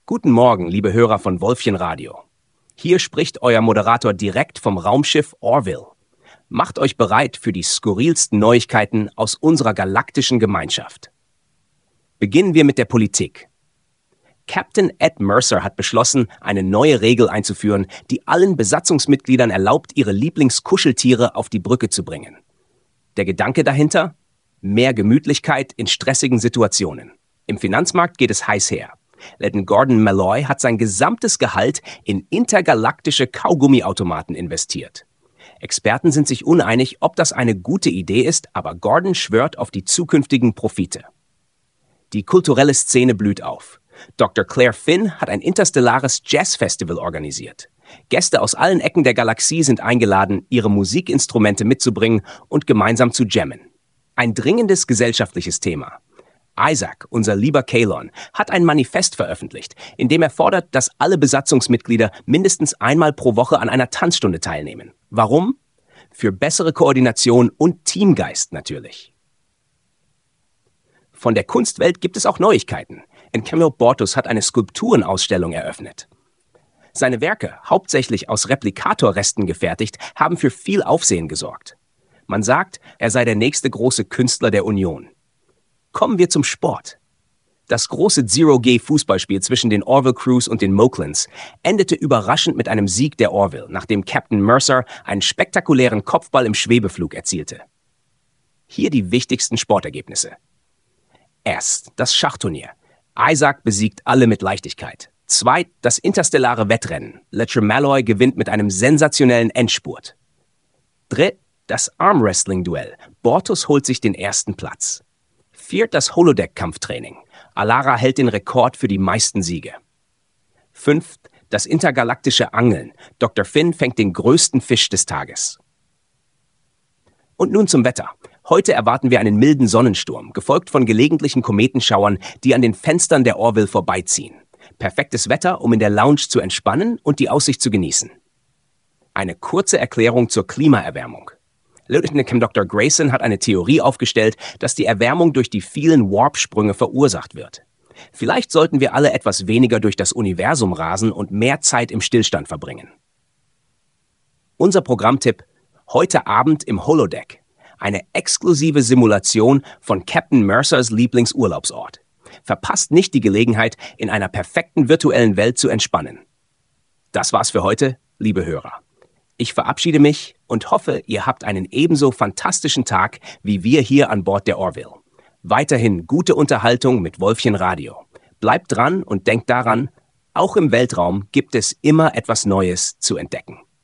Guten Morgen, liebe Hörer von Wolfchen Radio. Hier spricht euer Moderator direkt vom Raumschiff Orville. Macht euch bereit für die skurrilsten Neuigkeiten aus unserer galaktischen Gemeinschaft. Beginnen wir mit der Politik. Captain Ed Mercer hat beschlossen, eine neue Regel einzuführen, die allen Besatzungsmitgliedern erlaubt, ihre Lieblingskuscheltiere auf die Brücke zu bringen. Der Gedanke dahinter? Mehr Gemütlichkeit in stressigen Situationen. Im Finanzmarkt geht es heiß her. Lieutenant Gordon Malloy hat sein gesamtes Gehalt in intergalaktische Kaugummiautomaten investiert. Experten sind sich uneinig, ob das eine gute Idee ist, aber Gordon schwört auf die zukünftigen Profite. Die kulturelle Szene blüht auf. Dr. Claire Finn hat ein interstellares Jazzfestival organisiert. Gäste aus allen Ecken der Galaxie sind eingeladen, ihre Musikinstrumente mitzubringen und gemeinsam zu jammen. Ein dringendes gesellschaftliches Thema. Isaac, unser lieber Kaylon, hat ein Manifest veröffentlicht, in dem er fordert, dass alle Besatzungsmitglieder mindestens einmal pro Woche an einer Tanzstunde teilnehmen. Warum? Für bessere Koordination und Teamgeist natürlich. Von der Kunstwelt gibt es auch Neuigkeiten. Encamilo Bortus hat eine Skulpturenausstellung eröffnet. Seine Werke, hauptsächlich aus Replikatorresten gefertigt, haben für viel Aufsehen gesorgt. Man sagt, er sei der nächste große Künstler der Union. Kommen wir zum Sport. Das große Zero-G-Fußballspiel zwischen den Orville Crews und den Moclans endete überraschend mit einem Sieg der Orville, nachdem Captain Mercer einen spektakulären Kopfball im Schwebeflug erzielte. Hier die wichtigsten Sportergebnisse. Erst das Schachturnier. Isaac besiegt alle mit Leichtigkeit. Zweit das interstellare Wettrennen. Lieutenant Malloy gewinnt mit einem sensationellen Endspurt. Dritt das Armwrestling-Duell. Bortus holt sich den ersten Platz. Viert das Holodeck-Kampftraining. Alara hält den Rekord für die meisten Siege. Fünft das intergalaktische Angeln. Dr. Finn fängt den größten Fisch des Tages. Und nun zum Wetter. Heute erwarten wir einen milden Sonnensturm, gefolgt von gelegentlichen Kometenschauern, die an den Fenstern der Orville vorbeiziehen. Perfektes Wetter, um in der Lounge zu entspannen und die Aussicht zu genießen. Eine kurze Erklärung zur Klimaerwärmung. Lieutenant Dr. Grayson hat eine Theorie aufgestellt, dass die Erwärmung durch die vielen Warp-Sprünge verursacht wird. Vielleicht sollten wir alle etwas weniger durch das Universum rasen und mehr Zeit im Stillstand verbringen. Unser Programmtipp: heute Abend im Holodeck. Eine exklusive Simulation von Captain Mercers Lieblingsurlaubsort. Verpasst nicht die Gelegenheit, in einer perfekten virtuellen Welt zu entspannen. Das war's für heute, liebe Hörer. Ich verabschiede mich und hoffe, ihr habt einen ebenso fantastischen Tag wie wir hier an Bord der Orville. Weiterhin gute Unterhaltung mit Wolfchen Radio. Bleibt dran und denkt daran, auch im Weltraum gibt es immer etwas Neues zu entdecken.